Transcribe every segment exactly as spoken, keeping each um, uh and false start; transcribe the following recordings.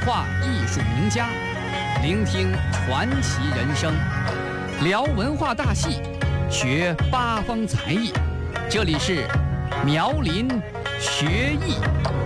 话艺术名家，聆听传奇人生，聊文化大戏，学八方才艺。这里是苗林学艺。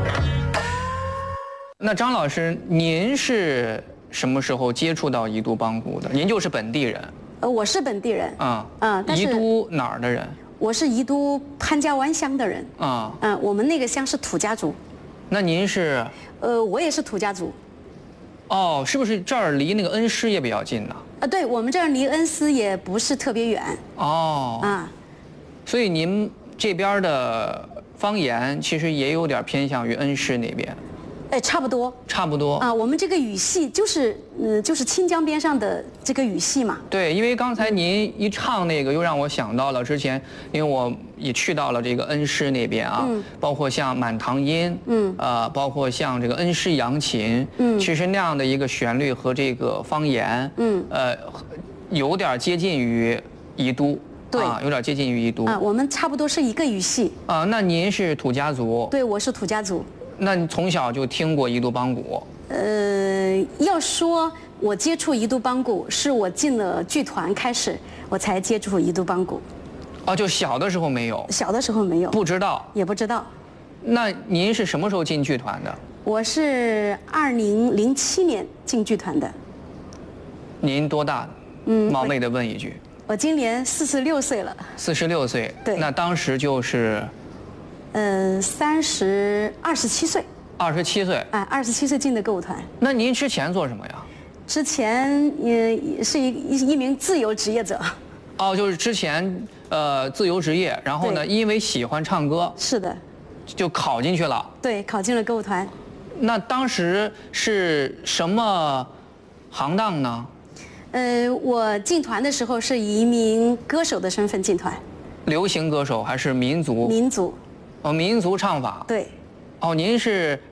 那张老师，您是什么时候接触到宜都帮鼓的？您就是本地人。 呃，我是本地人。 啊、 嗯， 嗯， 但是宜都哪儿的人？ 我是宜都潘家湾乡的人。 啊、 嗯，嗯，我们那个乡是土家族。 那您是？ 呃，我也是土家族。 哦，是不是这儿离那个恩施也比较近呢？ 啊，对，我们这儿离恩施也不是特别远。 哦。 啊。 所以您这边的方言其实也有点偏向于恩施那边。 哎，差不多。 差不多啊，我们这个语系就是，嗯，就是清江边上的这个语系嘛。 对，因为刚才您一唱那个，又让我想到了之前，因为我也去到了这个恩施那边啊，嗯、包括像满堂音，嗯，呃，包括像这个恩施扬琴，嗯，其实那样的一个旋律和这个方言，嗯，呃，有点接近于宜都。 对、 啊，有点接近于宜都。 啊，我们差不多是一个语系。 啊，那您是土家族？ 对，我是土家族。 那你从小就听过宜都帮鼓？ 呃，要说我接触宜都帮鼓，是我进了剧团开始，我才接触宜都帮鼓。 哦，就小的时候没有？ 小的时候没有， 不知道， 也不知道。 那您是什么时候进剧团的？ 我是二零零七年进剧团的。 您多大？嗯，冒昧的问一句。 我今年四十六岁了。 四十六岁。 对。 那当时就是， 呃，三十二十七岁。 二十七岁。 哎，二十七岁进的歌舞团。 那您之前做什么呀？ 之前也是一一一名自由职业者。 哦，就是之前呃自由职业，然后呢，因为喜欢唱歌。 是的。 就考进去了。 对，考进了歌舞团。 那当时是什么行当呢？ 呃，我进团的时候是以一名歌手的身份进团。 流行歌手还是民族？ 民族。 哦，民族唱法。 对。 哦，您是